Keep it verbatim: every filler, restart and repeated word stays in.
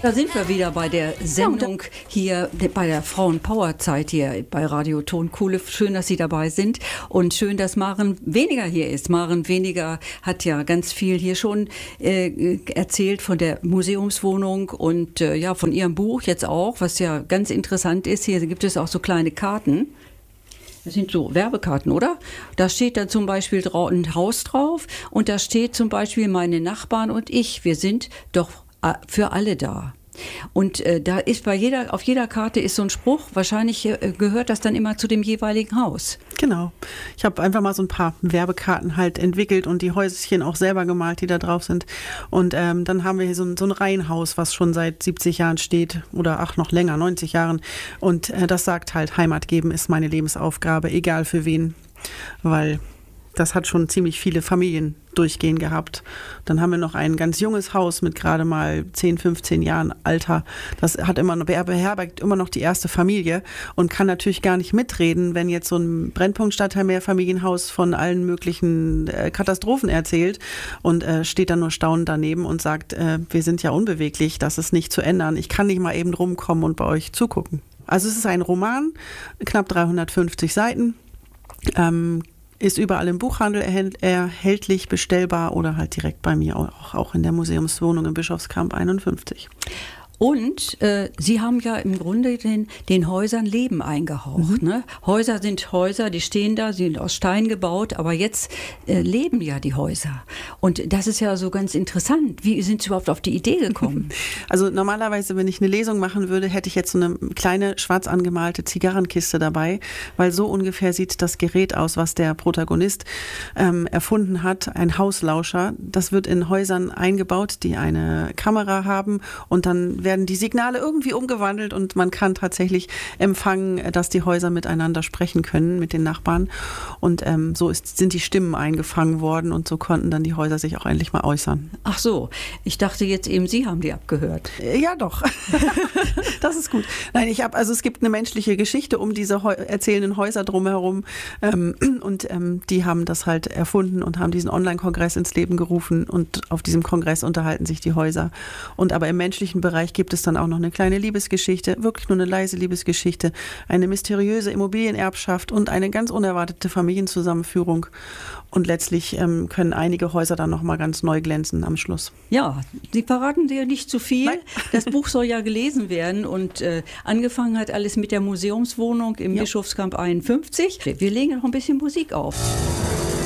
Da sind wir wieder bei der Sendung hier, bei der Frauenpowerzeit hier bei Radio Tonkuhle. Schön, dass Sie dabei sind und schön, dass Maren Weniger hier ist. Maren Weniger hat ja ganz viel hier schon äh, erzählt von der Museumswohnung und äh, ja von ihrem Buch jetzt auch, was ja ganz interessant ist. Hier gibt es auch so kleine Karten. Das sind so Werbekarten, oder? Da steht dann zum Beispiel ein Haus drauf und da steht zum Beispiel meine Nachbarn und ich. Wir sind doch für alle da. Und äh, da ist bei jeder, auf jeder Karte ist so ein Spruch, wahrscheinlich äh, gehört das dann immer zu dem jeweiligen Haus. Genau. Ich habe einfach mal so ein paar Werbekarten halt entwickelt und die Häuschen auch selber gemalt, die da drauf sind. Und ähm, dann haben wir hier so ein, so ein Reihenhaus, was schon seit siebzig Jahren steht oder ach noch länger, neunzig Jahren. Und äh, das sagt halt, Heimat geben ist meine Lebensaufgabe, egal für wen, weil das hat schon ziemlich viele Familien durchgehend gehabt. Dann haben wir noch ein ganz junges Haus mit gerade mal zehn, fünfzehn Jahren Alter. Das hat immer noch, beherbergt immer noch die erste Familie und kann natürlich gar nicht mitreden, wenn jetzt so ein Brennpunktstadtteil Mehrfamilienhaus von allen möglichen äh, Katastrophen erzählt und äh, steht dann nur staunend daneben und sagt, äh, wir sind ja unbeweglich, das ist nicht zu ändern. Ich kann nicht mal eben rumkommen und bei euch zugucken. Also es ist ein Roman, knapp dreihundertfünfzig Seiten, ähm, ist überall im Buchhandel erhältlich, bestellbar oder halt direkt bei mir, auch, auch in der Museumswohnung im Bischofskamp einundfünfzig. Und äh, Sie haben ja im Grunde den, den Häusern Leben eingehaucht. Mhm. Ne? Häuser sind Häuser, die stehen da, sie sind aus Stein gebaut, aber jetzt äh, leben ja die Häuser. Und das ist ja so ganz interessant. Wie sind Sie überhaupt auf die Idee gekommen? Also normalerweise, wenn ich eine Lesung machen würde, hätte ich jetzt so eine kleine schwarz angemalte Zigarrenkiste dabei, weil so ungefähr sieht das Gerät aus, was der Protagonist ähm, erfunden hat, ein Hauslauscher. Das wird in Häusern eingebaut, die eine Kamera haben und dann werden werden die Signale irgendwie umgewandelt und man kann tatsächlich empfangen, dass die Häuser miteinander sprechen können, mit den Nachbarn. Und ähm, so ist, sind die Stimmen eingefangen worden und so konnten dann die Häuser sich auch endlich mal äußern. Ach so, ich dachte jetzt eben, Sie haben die abgehört. Ja, doch. Das ist gut. Nein, ich habe, also es gibt eine menschliche Geschichte um diese Heu- erzählenden Häuser drumherum ähm, und ähm, die haben das halt erfunden und haben diesen Online-Kongress ins Leben gerufen und auf diesem Kongress unterhalten sich die Häuser. Und aber im menschlichen Bereich gibt es dann auch noch eine kleine Liebesgeschichte, wirklich nur eine leise Liebesgeschichte, eine mysteriöse Immobilienerbschaft und eine ganz unerwartete Familienzusammenführung. Und letztlich ähm, können einige Häuser dann nochmal ganz neu glänzen am Schluss. Ja, Sie verraten dir nicht zu viel. Nein. Das Buch soll ja gelesen werden und äh, angefangen hat alles mit der Museumswohnung im ja. Bischofskamp einundfünfzig. Wir legen noch ein bisschen Musik auf.